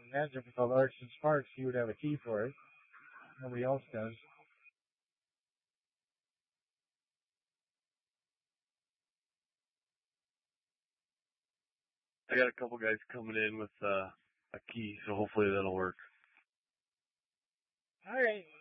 imagine with the Larson Sparks, he would have a key for it. Nobody else does. I got a couple guys coming in with a key, so hopefully that'll work. All right.